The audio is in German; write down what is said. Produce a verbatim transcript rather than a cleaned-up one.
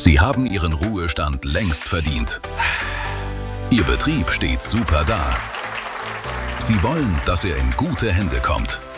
Sie haben Ihren Ruhestand längst verdient. Ihr Betrieb steht super da. Sie wollen, dass er in gute Hände kommt.